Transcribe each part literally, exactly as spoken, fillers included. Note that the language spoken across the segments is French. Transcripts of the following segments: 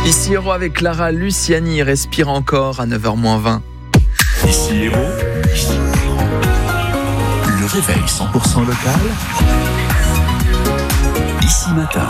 Ici Héros avec Clara Luciani, respire encore à neuf heures moins vingt. Ici Héros, le réveil cent pour cent local. Ici Matin.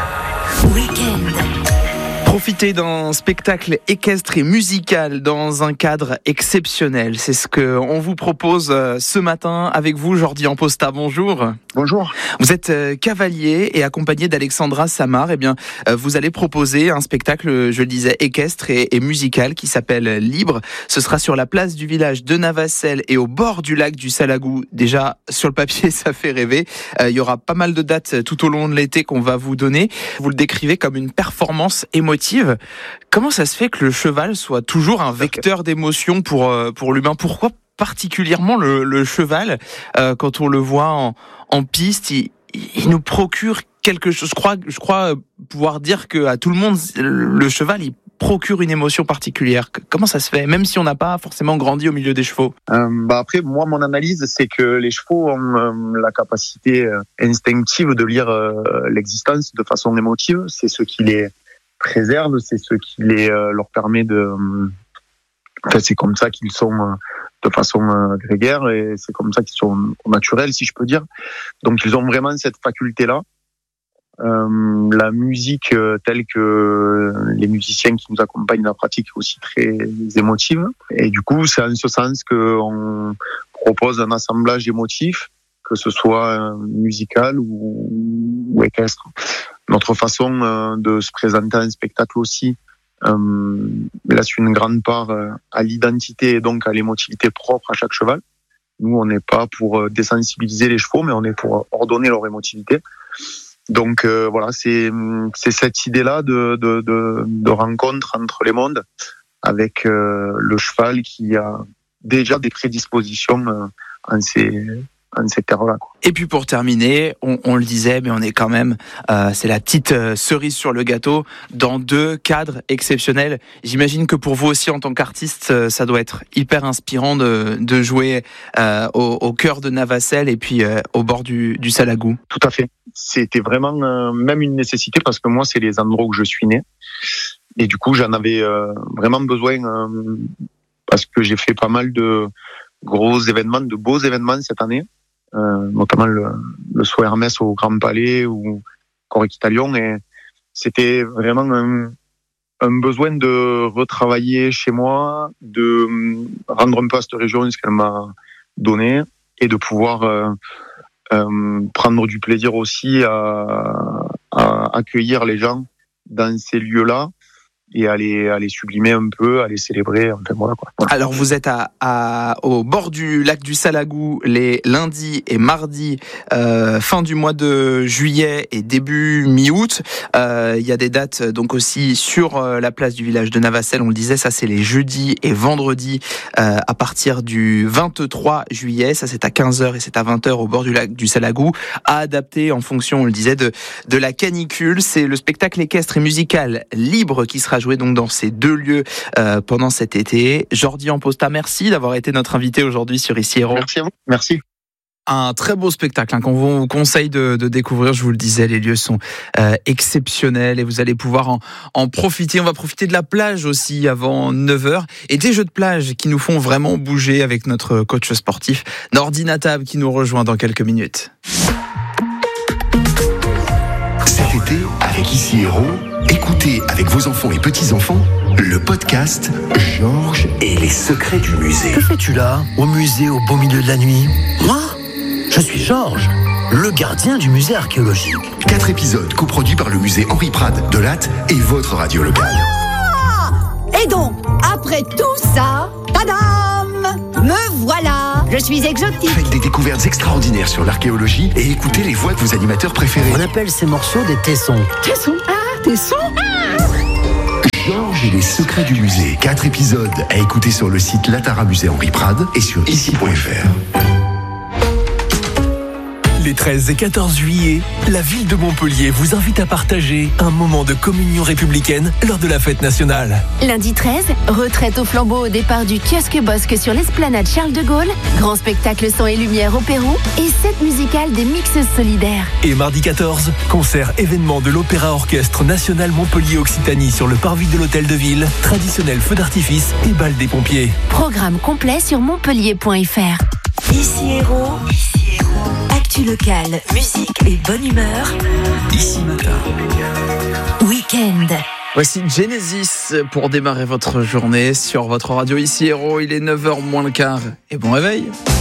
Week-end. Profiter d'un spectacle équestre et musical dans un cadre exceptionnel. C'est ce qu'on vous propose ce matin avec vous, Jordi Amposta. Bonjour. Bonjour. Vous êtes cavalier et accompagné d'Alexandra Samar. Eh bien, vous allez proposer un spectacle, je le disais, équestre et, et musical qui s'appelle Libre. Ce sera sur la place du village de Navassel et au bord du lac du Salagou. Déjà, sur le papier, ça fait rêver. Euh, il y aura pas mal de dates tout au long de l'été qu'on va vous donner. Vous le décrivez comme une performance émotive. Comment ça se fait que le cheval soit toujours un vecteur d'émotion pour, pour l'humain ? Pourquoi particulièrement le, le cheval, euh, quand on le voit en, en piste, il, il nous procure quelque chose. Je crois, je crois pouvoir dire qu'à tout le monde, le cheval, il procure une émotion particulière. Comment ça se fait, même si on n'a pas forcément grandi au milieu des chevaux ? euh, bah Après, moi, mon analyse, c'est que les chevaux ont euh, la capacité euh, instinctive de lire euh, l'existence de façon émotive. C'est ce qui les préserve, c'est ce qui les, euh, leur permet de... Euh, enfin, c'est comme ça qu'ils sont euh, de façon euh, grégaire et c'est comme ça qu'ils sont naturels, si je peux dire. Donc, ils ont vraiment cette faculté-là. Euh, la musique euh, telle que les musiciens qui nous accompagnent dans la pratique est aussi très émotive. Et du coup, c'est en ce sens qu'on propose un assemblage émotif, que ce soit euh, musical ou, ou équestre. Notre façon euh, de se présenter un spectacle aussi euh, laisse une grande part euh, à l'identité et donc à l'émotivité propre à chaque cheval. Nous, on n'est pas pour désensibiliser les chevaux, mais on est pour ordonner leur émotivité. Donc euh, voilà, c'est, c'est cette idée-là de, de, de, de rencontre entre les mondes avec euh, le cheval qui a déjà des prédispositions euh, en ces... en ces terres-là, quoi. Et puis pour terminer, on, on le disait, mais on est quand même, euh, c'est la petite euh, cerise sur le gâteau, dans deux cadres exceptionnels. J'imagine que pour vous aussi, en tant qu'artiste, euh, ça doit être hyper inspirant de, de jouer euh, au, au cœur de Navassel et puis euh, au bord du, du Salagou. Tout à fait. C'était vraiment euh, même une nécessité parce que moi, c'est les endroits où je suis né. Et du coup, j'en avais euh, vraiment besoin euh, parce que j'ai fait pas mal de gros événements, de beaux événements cette année. Euh, notamment le, le saut Hermès au Grand Palais ou Correcita Lyon, et c'était vraiment un, un besoin de retravailler chez moi, de rendre un peu à cette région ce qu'elle m'a donné et de pouvoir euh, euh, prendre du plaisir aussi à, à accueillir les gens dans ces lieux-là et à les, à les sublimer un peu, à les célébrer. Enfin, voilà, quoi. Voilà. Alors vous êtes à, à, au bord du lac du Salagou les lundis et mardis, euh, fin du mois de juillet et début mi-août. Euh, il y a des dates donc aussi sur euh, la place du village de Navassel, on le disait, ça c'est les jeudis et vendredis euh, à partir du vingt-trois juillet, ça c'est à quinze heures et c'est à vingt heures au bord du lac du Salagou, à adapter en fonction, on le disait, de, de la canicule. C'est le spectacle équestre et musical Libre qui sera joué donc dans ces deux lieux euh, pendant cet été. Jordi Amposta, merci d'avoir été notre invité aujourd'hui sur Ici Héros. Merci à vous. Merci. Un très beau spectacle hein, qu'on vous conseille de, de découvrir. Je vous le disais, les lieux sont euh, exceptionnels et vous allez pouvoir en, en profiter. On va profiter de la plage aussi avant neuf heures et des jeux de plage qui nous font vraiment bouger avec notre coach sportif Nordi Natab qui nous rejoint dans quelques minutes. Cet été, avec Ici Héros, écoutez avec vos enfants et petits-enfants le podcast Georges et les secrets du musée. Que fais-tu là, au musée au beau milieu de la nuit ? Moi ? Je suis Georges, le gardien du musée archéologique. Quatre épisodes coproduits par le musée Henri Prade de Latte et votre radio locale. Ah ! Et donc, après tout ça, tadam ! Me voilà, je suis exotique. Faites des découvertes extraordinaires sur l'archéologie et écoutez les voix de vos animateurs préférés. On appelle ces morceaux des tessons. Tessons ? Ah, tessons ? Ah ! Georges et les secrets du musée. Quatre épisodes à écouter sur le site Latara Musée Henri Prade et sur ici point f r. Les treize et quatorze juillet, la ville de Montpellier vous invite à partager un moment de communion républicaine lors de la fête nationale. Lundi treize, retraite au flambeau au départ du kiosque Bosque sur l'esplanade Charles de Gaulle, grand spectacle son et lumière au Pérou et set musicale des Mixeuses Solidaires. Et mardi quatorze, concert événement de l'Opéra Orchestre National Montpellier Occitanie sur le parvis de l'Hôtel de Ville, traditionnel feu d'artifice et bal des pompiers. Programme complet sur montpellier point f r. Ici Héros, Ici Héros. Actu locale, musique et bonne humeur. Ici matin. Week-end. Voici Genesis pour démarrer votre journée sur votre radio Ici Héros. Il est neuf heures moins le quart et bon réveil.